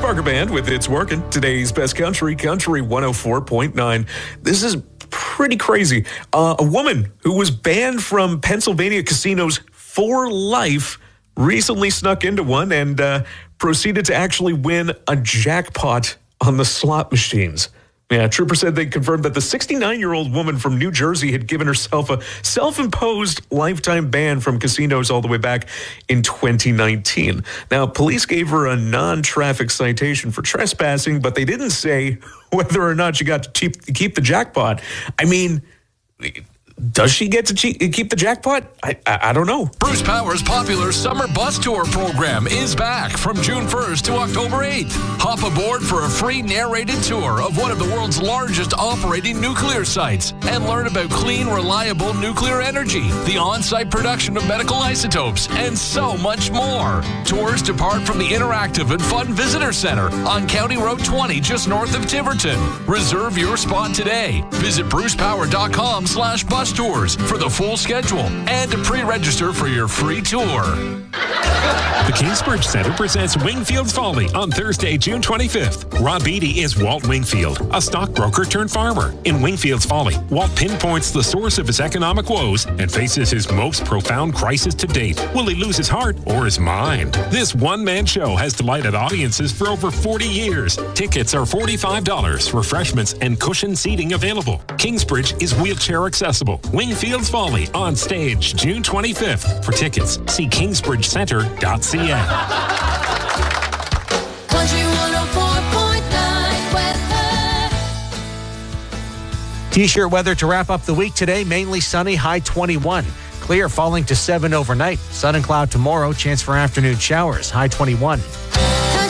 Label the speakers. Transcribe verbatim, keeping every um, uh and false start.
Speaker 1: Parker Band with It's Working. Today's best country, Country one oh four point nine. This is pretty crazy. Uh, a woman who was banned from Pennsylvania casinos for life recently snuck into one and uh, proceeded to actually win a jackpot on the slot machines. Yeah, Trooper said they confirmed that the sixty-nine-year-old woman from New Jersey had given herself a self-imposed lifetime ban from casinos all the way back in twenty nineteen. Now, police gave her a non-traffic citation for trespassing, but they didn't say whether or not she got to keep, keep the jackpot. I mean, does she get to keep the jackpot? I, I I don't know.
Speaker 2: Bruce Power's popular summer bus tour program is back from June first to October eighth. Hop aboard for a free narrated tour of one of the world's largest operating nuclear sites and learn about clean, reliable nuclear energy, the on-site production of medical isotopes, and so much more. Tours depart from the interactive and fun visitor center on County Road twenty just north of Tiverton. Reserve your spot today. Visit brucepower.com slash bus tours for the full schedule and to pre-register for your free tour.
Speaker 3: The Kingsbridge Centre presents Wingfield's Folly on Thursday, June twenty-fifth. Rob Beatty is Walt Wingfield, a stockbroker turned farmer. In Wingfield's Folly, Walt pinpoints the source of his economic woes and faces his most profound crisis to date. Will he lose his heart or his mind? This one-man show has delighted audiences for over forty years. Tickets are forty-five dollars, refreshments and cushioned seating available. Kingsbridge is wheelchair accessible. Wingfield's Folly on stage June twenty-fifth. For tickets, see kingsbridge center dot c a.
Speaker 4: Country one oh four point nine weather.
Speaker 5: T-shirt weather to wrap up the week today. Mainly sunny, high twenty-one. Clear, falling to seven overnight. Sun and cloud tomorrow. Chance for afternoon showers, high twenty-one.